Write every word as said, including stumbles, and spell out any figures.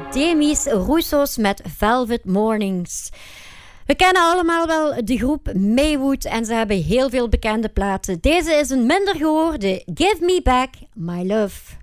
Demis Roussos met Velvet Mornings. We kennen allemaal wel de groep Maywood en ze hebben heel veel bekende platen. Deze is een minder gehoorde Give Me Back My Love.